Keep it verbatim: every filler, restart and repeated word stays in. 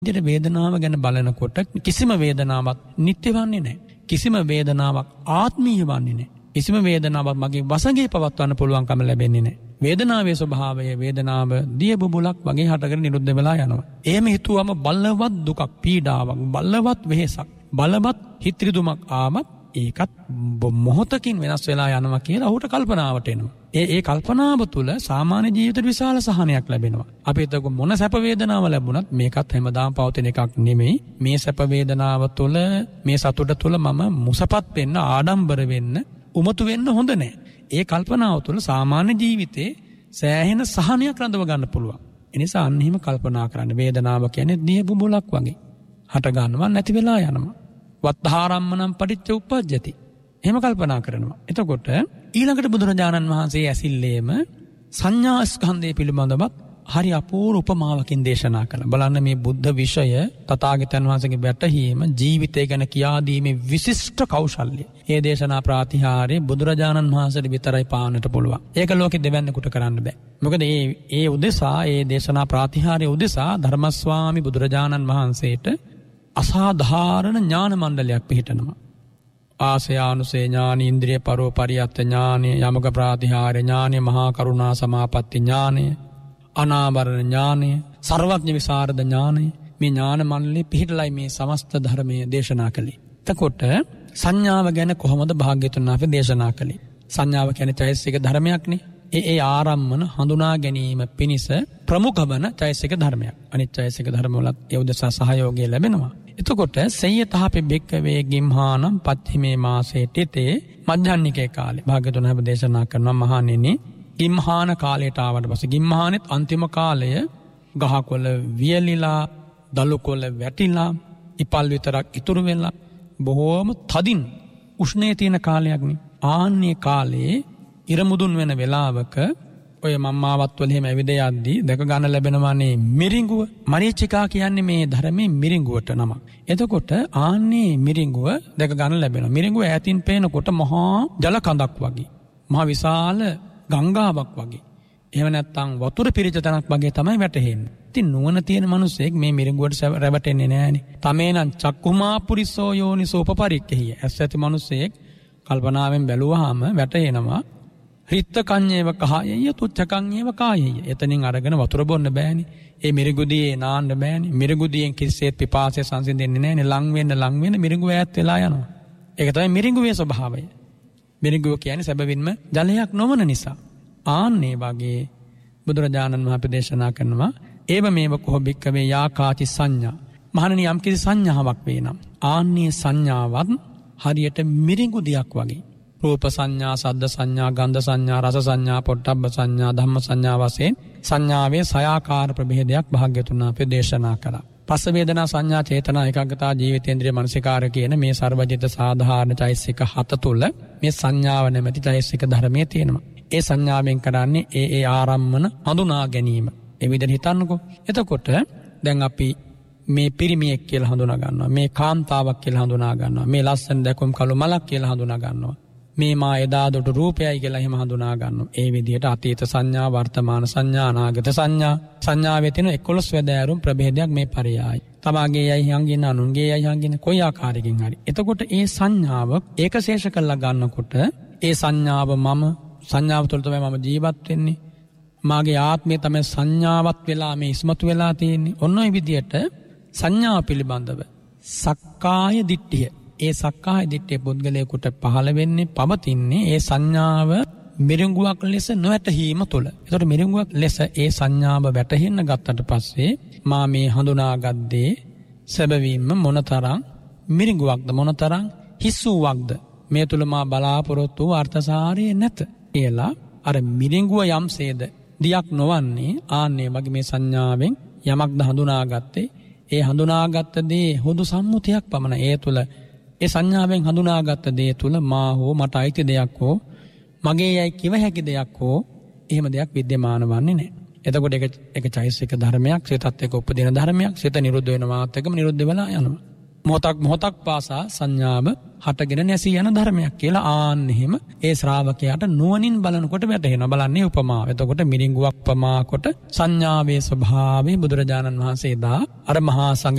විදිහට වේදනාව ගැන බලනකොට කිසිම වේදනාවක් නිත්‍ය වන්නේ නැහැ. කිසිම වේදනාවක් ආත්මීය වන්නේ නැහැ. කිසිම වේදනාවක් මගේ වසඟේ පවත්වන්න පුළුවන්කම ලැබෙන්නේ නැහැ. වේදනාවේ ස්වභාවය වේදනාව දිය බුබුලක් වගේ හටගෙන නිරුද්ධ වෙලා යනවා. එහෙම හිතුවම බලවත් දුකක්, පීඩාවක්, බලවත් වෙහෙසක්, බලවත් හිත්‍රිදුමක් ආවත් ඒකත් මොහොතකින් වෙනස් වෙලා යනවා කියලා ඔහුට කල්පනාවට එනවා. ඒ ඒ කල්පනාව තුළ සාමාන්‍ය ජීවිතේ විශාල සහනයක් ලැබෙනවා. අපි හිතමු මොන සැප වේදනාව ලැබුණත් මේකත් හැමදාම පවතින එකක් නෙමෙයි. මේ සැප වේදනාව තුළ, මේ සතුට තුළ මම මුසපත් වෙන්න, ආඩම්බර වෙන්න, උමතු වෙන්න හොඳ නැහැ. ඒ කල්පනාව තුළ සාමාන්‍ය ජීවිතේ සෑහෙන සහනයක් රඳව ගන්න පුළුවන්. ඒ නිසා අන්න එහෙම කල්පනා කරන්න. වේදනාව කියන්නේ දිය බුබුලක් වගේ. හට ගන්නවා නැති වෙලා යනවා. වත්හාරම්මනම් පටිච්ච උප්පජ්ජති. එහෙම කල්පනා කරනවා. එතකොට ඊළඟට බුදුරජාණන් වහන්සේ ඇසිල්ලේම සංඥා ස්කන්ධය පිළිබඳවත් හරි අපූර්ව උපමාවකින් දේශනා කළා. බලන්න මේ බුද්ධ විෂය තථාගතයන් වහන්සේගේ වැටහීම ජීවිතය ගැන කියා දීමේ විශිෂ්ට කෞශල්‍ය. මේ දේශනා ප්‍රාතිහාර්ය බුදුරජාණන් වහන්සේට විතරයි පාන්නට පුළුවන්. ඒක ලෝකෙ දෙවන්නේකට කරන්න බෑ. මොකද මේ ඒ උදෙසා, ඒ දේශනා ප්‍රාතිහාර්ය උදෙසා ධර්මස්වාමි බුදුරජාණන් වහන්සේට අසාධාරණ ඥාන මණ්ඩලයක් පිහිටනවා. ආසයානුසේ ඥාන, ඉන්ද්‍රිය පරෝපරියත් ඥාන, යමක ප්‍රාතිහාර්ය ඥාන, මහා කරුණා සමාපatti ඥානය, අනාවරණ ඥානය, සර්වඥ විසරද ඥානය, මේ ඥාන මණ්ඩලෙ පිහිටලයි මේ සමස්ත ධර්මයේ දේශනා කළේ. එතකොට සංඥාව ගැන කොහොමද භාග්‍යවතුන් වහන්සේ දේශනා කළේ? සංඥාව කියන්නේ චෛතසික ධර්මයක්නේ. ඒ ඒ ආරම්මන හඳුනා ගැනීම පිණිස ප්‍රමුඛ වන චෛතසික ධර්මයක්. අනිත් චෛතසික ධර්ම වලත් ඒ උදෙසා සහයෝගය ලැබෙනවා. එතකොට සේයතහපි බෙක්කවේ ගිම්හානම් පත්හිමේ මාසේ තිතේ මධ්‍යන්නිකේ කාලේ භාග්‍යවතුන් වහන්සේ දේශනා කරනවා මහණෙනි, ගිම්හාන කාලයට ආවට පස්සේ ගිම්හානෙත් අන්තිම කාලය ගහකොළ වියලිලා, දලුකොළ වැටිලා, ඉපල් විතරක් ඉතුරු වෙලා බොහෝම තදින් උෂ්ණේ තියෙන කාලයක් නේ. ආන්නේ කාලේ ඉරමුදුන් වෙන වෙලාවක ඔය මම්මාවත් වල එහෙම ඇවිද යද්දී දැක ගන්න ලැබෙනවානේ මිරිඟුව. මරීචිකා කියන්නේ මේ ධර්මයේ මිරිඟුවට නම. එතකොට ආන්නේ මිරිඟුව දැක ගන්න ලැබෙනවා. මිරිඟුව ඈතින් පේනකොට මහා ජල කඳක් වගේ, මහා විශාල ගංගාවක් වගේ. එහෙම නැත්නම් වතුර පිරිච්ච තැනක් වගේ තමයි වැටහෙන්නේ. ඉතින් නුවණ තියෙන මිනිස්සෙක් මේ මිරිඟුවට රැවටෙන්නේ නැහනේ. තමේනම් චක්කුමා පුරිසෝ යෝනිසෝ උපපරික්ඛය. ඇස් ඇති මිනිස්සෙක් කල්පනාවෙන් බැලුවාම වැටෙනවා හිත කඤ්ඤේව කහයය තුච්ඡකඤ්ඤේව කායය. එතනින් අරගෙන වතුර බොන්න බෑනේ. ඒ මිරිඟුදියේ නාන්න බෑනේ. මිරිඟුදියෙන් කිසිසේත් පිපාසය සංසිඳෙන්නේ නැහනේ. ලං වෙන්න ලං වෙන්න මිරිඟුව ඈත් වෙලා යනවා. ඒක තමයි මිරිඟුවේ ස්වභාවය. මිරිඟුව කියන්නේ සැබවින්ම ජලයක් නොවන නිසා. ආන්නේ වගේ බුදුරජාණන් වහන්සේ දේශනා කරනවා ඒව මේව කොහොබික්කවේ යාකාචි සංඥා. මහණෙනි, යම් කිසි සංඥාවක් වේනම් ආන්නේ සංඥාවත් හරියට මිරිඟුදියක් වගේ. රූප සංඥා, සද්ද සංඥා, ගන්ධ සංඥා, රස සංඥා, පොට්ටබ්බ සංඥා, ධම්ම සංඥා වශයෙන් සංඥාවේ සයාකාර ප්‍රභේදයක් භාග්‍යවතුන් වහන්සේ දේශනා කළා. පස්ස වේදනා සංඥා, චේතනා, ඒකාග්‍රතා, ජීවිතේන්ද්‍රිය, මනසිකාර කියන මේ සර්වජිත සාධාරණ චෛතසික හත තුළ මේ සංඥාව නැමැති චෛතසික ධර්මයේ තියෙනවා. ඒ සංඥාවෙන් කරන්නේ ඒ ඒ ආරම්මන හඳුනා ගැනීම. ඒ විදිහට හිතන්නකෝ. එතකොට දැන් අපි මේ පිරිමියෙක් කියලා හඳුනා ගන්නවා, මේ කාන්තාවක් කියලා හඳුනා ගන්නවා, මේ ලස්සන දැකුම් කළු මලක් කියලා හඳුනා ගන්නවා, මේ මා එදා දොට රූපයයි කියලා එහෙම හඳුනා ගන්නවා. ඒ විදිහට අතීත සංඥා, වර්තමාන සංඥා, අනාගත සංඥා, සංඥාවේ තියෙන එකොළොස් වැදෑරුම් ප්‍රභේදයක් මේ පරයයි. තමාගේ යයි හංගින, අනුන්ගේ යයි හංගින කොයි ආකාරයකින් හරි. එතකොට ඒ සංඥාව ඒකශේෂ කරලා ගන්නකොට ඒ සංඥාව මම, සංඥාව තුළ තමයි මම ජීවත් වෙන්නේ. මාගේ ආත්මය තමයි සංඥාවත් වෙලා මේ ඉස්මතු වෙලා තියෙන්නේ. ඔන්න ඔය විදිහට සංඥාව පිළිබඳව සක්කාය දිට්ඨිය, ඒ සක්කාය දිට්ඨිය පුද්ගලයාට පහළ වෙන්නේ, පවතින්නේ ඒ සංඥාව මිරිඟුවක් ලෙස නොවැටහීම තුළ. ඒතකොට මිරිඟුවක් ලෙස ඒ සංඥාව වැටහෙන්න ගත්තට පස්සේ මා මේ හඳුනාගත්තේ සැබවින්ම මොනතරම් මිරිඟුවක්ද, මොනතරම් හිස්සුවක්ද, මේ තුළ මා බලාපොරොත්තු වූ අර්ථසාරය නැත කියලා අර මිරිඟුව යම්සේද දියක් නොවන්නේ ආන්නේ වගේ මේ සංඥාවෙන් යමක්ද හඳුනාගත්තේ, ඒ හඳුනාගත්ත දේ හුදු සම්මුතියක් පමණ. ඒ තුළ ඒ සංඥාවෙන් හඳුනාගත්ත දේ තුළ මා හෝ මට අයිති දෙයක් හෝ මගේ යයි කිව හැකි දෙයක් හෝ එහෙම දෙයක් विद्यमान වන්නේ නැහැ. එතකොට ඒක ඒක චෛතසික ධර්මයක්, සිතත් එක්ක උපදින ධර්මයක්. සිත නිරුද්ධ වෙනවාත් එක්කම නිරුද්ධ වෙලා යනවා. මොහොතක් මොහොතක් පාසා සංඥාව හටගෙන නැසී යන ධර්මයක් කියලා ආන්න එහෙම ඒ ශ්‍රාවකයාට නුවණින් බලනකොට වැටහෙනවා. බලන්නේ උපමාව. එතකොට මිරිඟුවක් උපමා කොට සංඥාවේ ස්වභාවය බුදුරජාණන් වහන්සේ දා අර මහා සංඝ